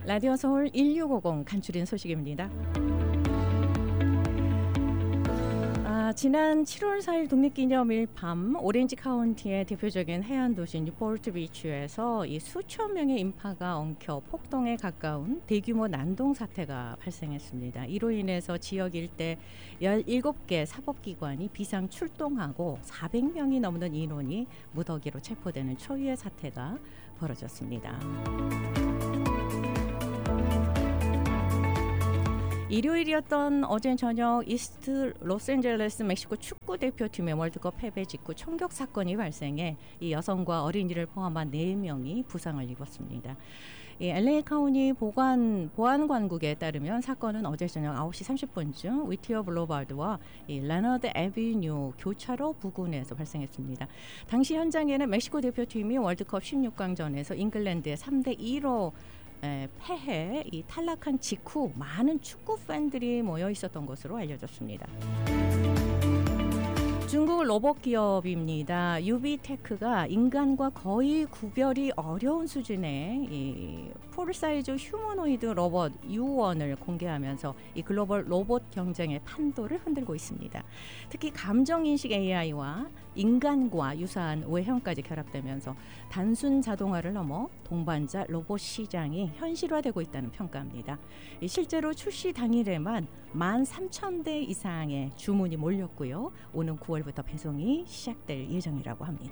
라디오 서울 1650 간추린 소식입니다. 지난 7월 4일 독립기념일 밤 오렌지 카운티의 대표적인 해안 도시 뉴포트 비치에서 이 수천 명의 인파가 엉켜 폭동에 가까운 대규모 난동 사태가 발생했습니다. 이로 인해서 지역 일대 17개 사법기관이 비상 출동하고 400명이 넘는 인원이 무더기로 체포되는 초유의 사태가 벌어졌습니다. 일요일이었던 어제 저녁 이스트 로스앤젤레스 멕시코 축구 대표팀의 월드컵 패배 직후 총격 사건이 발생해 이 여성과 어린이를 포함한 4명이 부상을 입었습니다. 이 LA 카운티 보안 관국에 따르면 사건은 어제 저녁 9시 30분쯤 위티어 블로바드와 이 레너드 애비뉴 교차로 부근에서 발생했습니다. 당시 현장에는 멕시코 대표팀이 월드컵 16강전에서 잉글랜드에 3대2로 패해 이 탈락한 직후 많은 축구 팬들이 모여 있었던 것으로 알려졌습니다. 중국 로봇 기업입니다. 유비테크가 인간과 거의 구별이 어려운 수준의 이 풀사이즈 휴머노이드 로봇 U1을 공개하면서 이 글로벌 로봇 경쟁의 판도를 흔들고 있습니다. 특히 감정인식 AI와 인간과 유사한 외형까지 결합되면서 단순 자동화를 넘어 동반자 로봇 시장이 현실화되고 있다는 평가입니다. 실제로 출시 당일에만 13,000대 이상의 주문이 몰렸고요. 오는 9월부터 배송이 시작될 예정이라고 합니다.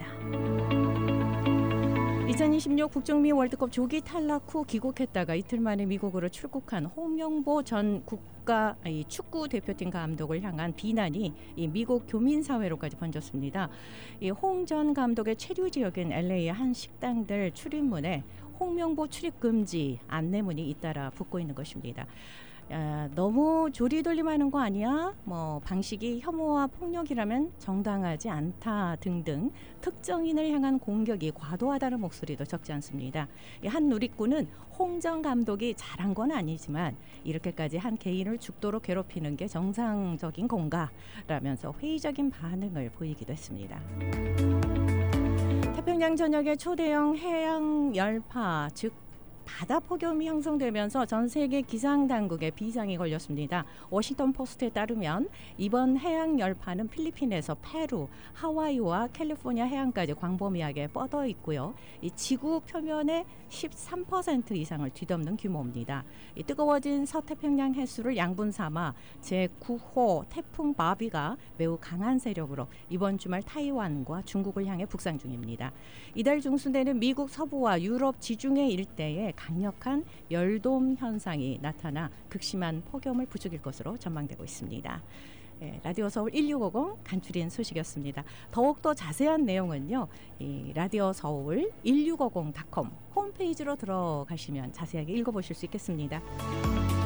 2026 북중미 월드컵 조기 탈락 후 귀국했다가 이틀 만에 미국으로 출국한 홍명보 전 국가 축구 대표팀 감독을 향한 비난이 이 미국 교민사회로까지 번졌습니다. 이 홍 전 감독의 체류 지역인 LA의 한 식당들 출입문에 홍명보 출입 금지 안내문이 잇따라 붙고 있는 것입니다. 너무 조리돌림하는 거 아니야? 방식이 혐오와 폭력이라면 정당하지 않다 등등 특정인을 향한 공격이 과도하다는 목소리도 적지 않습니다. 한 누리꾼은 홍 전 감독이 잘한 건 아니지만 이렇게까지 한 개인을 죽도록 괴롭히는 게 정상적인 건가? 라면서 회의적인 반응을 보이기도 했습니다. 태평양 전역의 초대형 해양 열파, 즉 바다 폭염이 형성되면서 전 세계 기상당국에 비상이 걸렸습니다. 워싱턴 포스트에 따르면 이번 해양 열파는 필리핀에서 페루, 하와이와 캘리포니아 해안까지 광범위하게 뻗어 있고요. 이 지구 표면의 13% 이상을 뒤덮는 규모입니다. 이 뜨거워진 서태평양 해수를 양분 삼아 제9호 태풍 바비가 매우 강한 세력으로 이번 주말 타이완과 중국을 향해 북상 중입니다. 이달 중순에는 미국 서부와 유럽 지중해 일대에 강력한 열돔 현상이 나타나 극심한 폭염을 부추길 것으로 전망되고 있습니다. 라디오 서울 1650 간추린 소식이었습니다. 더욱더 자세한 내용은요, 이 라디오 서울 1650.com 홈페이지로 들어가시면 자세하게 읽어보실 수 있겠습니다.